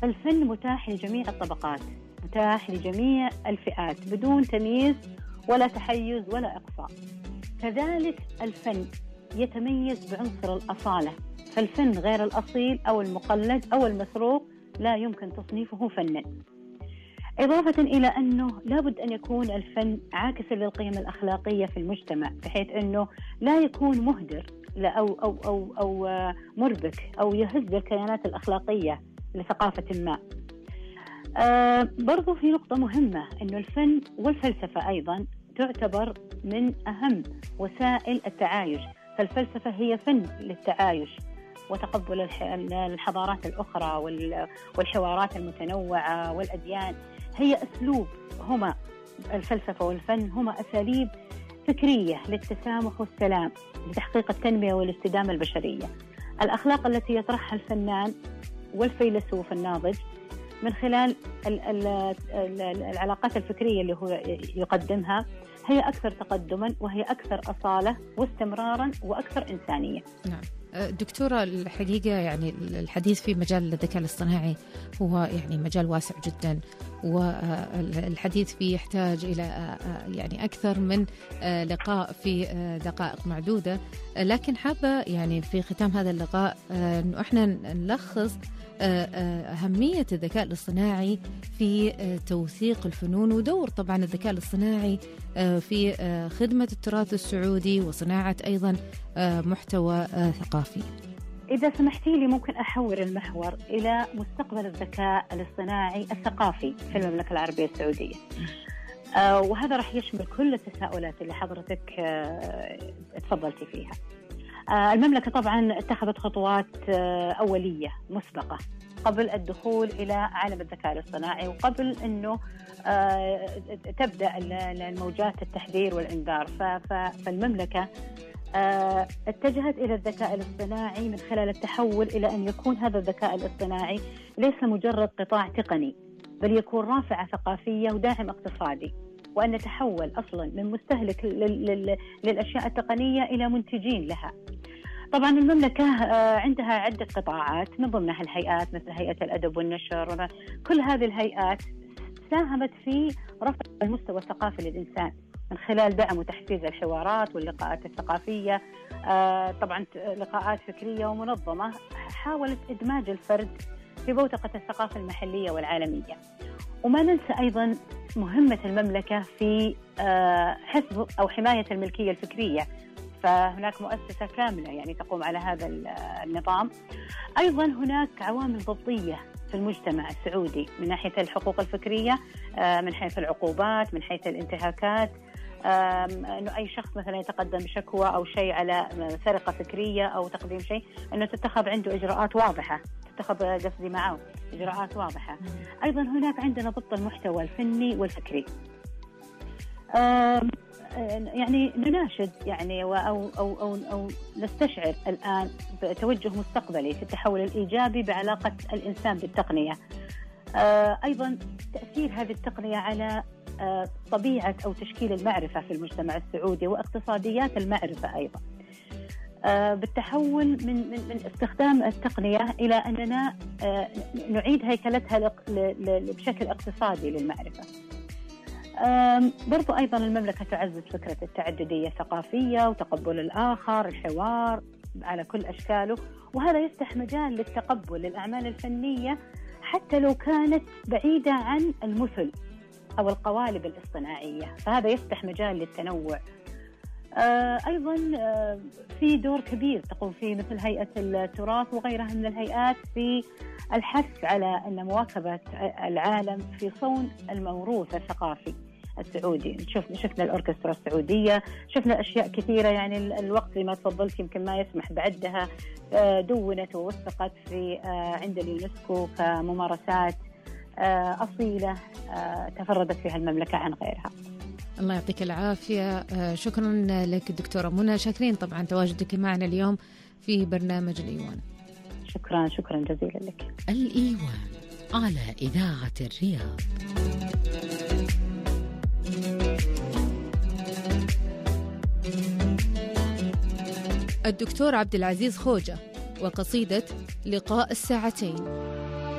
فالفن متاح لجميع الطبقات، متاح لجميع الفئات بدون تمييز ولا تحيز ولا إقصاء. كذلك الفن يتميز بعنصر الأصالة، فالفن غير الأصيل أو المقلد أو المسروق لا يمكن تصنيفه فنا. إضافة إلى أنه لابد أن يكون الفن عاكسا للقيم الأخلاقية في المجتمع، بحيث أنه لا يكون مهدر أو مربك أو يهز الكيانات الأخلاقية لثقافة ما. برضو في نقطة مهمة، أنه الفن والفلسفة أيضا تعتبر من أهم وسائل التعايش، فالفلسفة هي فن للتعايش وتقبل الحضارات الأخرى والحوارات المتنوعة والأديان. هي أسلوب، هما الفلسفة والفن هما أساليب فكرية للتسامح والسلام، لتحقيق التنمية والاستدامة البشرية. الأخلاق التي يطرحها الفنان والفيلسوف الناضج من خلال العلاقات الفكرية اللي هو يقدمها هي أكثر تقدما، وهي أكثر أصالة واستمرارا وأكثر إنسانية. نعم دكتورة، الحقيقة يعني الحديث في مجال الذكاء الاصطناعي هو يعني مجال واسع جدا، والحديث فيه يحتاج إلى يعني أكثر من لقاء في دقائق معدودة، لكن حابة يعني في ختام هذا اللقاء أنه إحنا نلخص أهمية الذكاء الاصطناعي في توثيق الفنون، ودور طبعا الذكاء الاصطناعي في خدمة التراث السعودي وصناعة أيضا محتوى ثقافي. إذا سمحتي لي ممكن أحول المحور إلى مستقبل الذكاء الاصطناعي الثقافي في المملكة العربية السعودية، وهذا راح يشمل كل التساؤلات اللي حضرتك تفضلتي فيها. المملكة طبعا اتخذت خطوات أولية مسبقة قبل الدخول إلى عالم الذكاء الاصطناعي، وقبل أنه تبدأ الموجات التحذير والإنذار. فالمملكة اتجهت إلى الذكاء الاصطناعي من خلال التحول إلى أن يكون هذا الذكاء الاصطناعي ليس مجرد قطاع تقني، بل يكون رافعة ثقافية وداعم اقتصادي، وأن نتحول أصلا من مستهلك للأشياء التقنية إلى منتجين لها. طبعا المملكة عندها عدة قطاعات، من ضمنها الهيئات مثل هيئة الأدب والنشر. كل هذه الهيئات ساهمت في رفع المستوى الثقافي للإنسان من خلال دعم وتحفيز الحوارات واللقاءات الثقافية، طبعا لقاءات فكرية ومنظمة حاولت إدماج الفرد في بوتقة الثقافة المحلية والعالمية. وما ننسى أيضا مهمة المملكة في حفظ أو حماية الملكية الفكرية، فهناك مؤسسة كاملة يعني تقوم على هذا النظام. أيضا هناك عوامل ضبطية في المجتمع السعودي من ناحية الحقوق الفكرية، من حيث العقوبات، من حيث الانتهاكات، أنه أي شخص مثلا يتقدم بشكوى أو شيء على سرقة فكرية أو تقديم شيء، أنه تتخذ عنده إجراءات واضحة، تتخذ قصدي معه إجراءات واضحة. أيضا هناك عندنا ضبط المحتوى الفني والفكري. يعني نناشد يعني أو نستشعر الآن توجه مستقبلي في التحول الإيجابي بعلاقة الإنسان بالتقنية. أيضا تأثير هذه التقنية على طبيعة أو تشكيل المعرفة في المجتمع السعودي واقتصاديات المعرفة أيضا، بالتحول من استخدام التقنية إلى أننا نعيد هيكلتها بشكل اقتصادي للمعرفة. برضو أيضا المملكة تعزز فكرة التعددية الثقافية وتقبل الآخر، الحوار على كل أشكاله، وهذا يفتح مجال للتقبل للأعمال الفنية حتى لو كانت بعيدة عن المثل أو القوالب الاصطناعية، فهذا يفتح مجال للتنوع. أيضا في دور كبير تقوم فيه مثل هيئة التراث وغيرها من الهيئات في الحث على أن مواكبة العالم في صون الموروث الثقافي السعودي. شفنا الأوركسترا السعودية، شفنا أشياء كثيرة، يعني الوقت لما تفضلت يمكن ما يسمح بعدها، دونت ووثقت في عند اليونسكو كممارسات أصيلة تفردت فيها المملكة عن غيرها. الله يعطيك العافية. شكرا لك دكتورة منى، شاكرين طبعا تواجدك معنا اليوم في برنامج الإيوان. شكرا جزيلا لك. الإيوان على إذاعة الرياض. الدكتور عبد العزيز خوجة وقصيدة لقاء الساعتين.